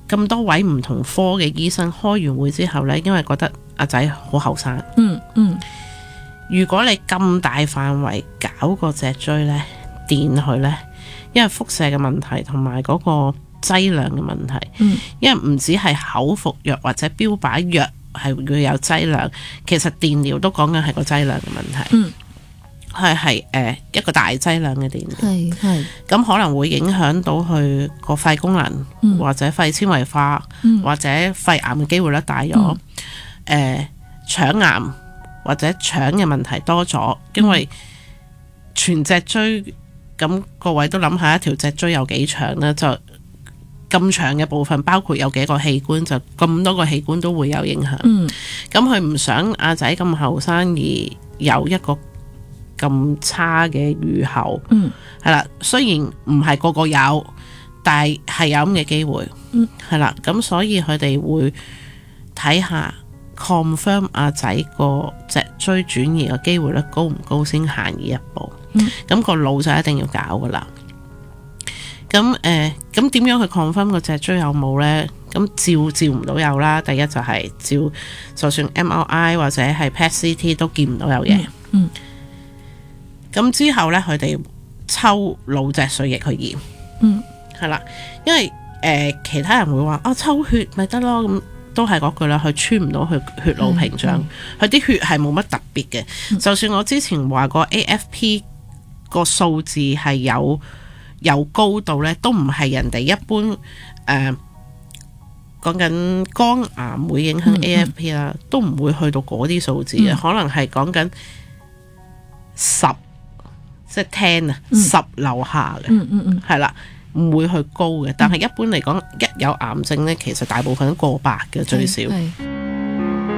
咁多位唔同科嘅醫生開完會之後呢，因為覺得阿仔好後生，如果你咁大範圍搞個脊椎呢，電佢呢，因為輻射嘅問題同埋嗰個劑量嘅問題，因為唔止係口服藥或者標靶藥係會有劑量，其實電療都講緊係個劑量嘅問題，係一個大劑量嘅電療，咁可能會影響到佢個肺功能，或者肺纖維化，或者肺癌嘅機會率大咗，腸癌或者腸嘅問題多咗，因為全脊椎，咁各位都諗下一條脊椎有幾長呢？就咁長嘅部分，包括有幾個器官，就咁多個器官都會有影響。咁佢唔想阿仔咁後生而有一個咁差嘅預後。係啦，雖然唔係個個有，但係有咁嘅機會。係啦，咁所以佢哋會睇下 confirm 阿仔個脊椎轉移嘅機會率高唔高先行呢一步。咁個腦就一定要搞噶啦。咁點樣去 confirm 個脊椎有冇呢？咁照唔到有啦。第一就係照，就算 MRI 或者係 PET CT 都見唔到有嘢。咁之後呢，佢哋抽腦脊髓液去驗。係啦，因為其他人會話抽血咪得咯，咁都係嗰句啦。佢穿唔到佢血腦屏障，佢啲血係冇乜特別嘅。就算我之前話個 AFP 個數字係有高度呢，都唔係人哋一般講緊肝癌會影響 AFP 啦，都唔會去到嗰啲數字嘅，可能係講緊10，即係10啊，10樓下嘅，係啦，唔會去高嘅。但係一般嚟講，一有癌症呢，其實大部分都過百嘅最少。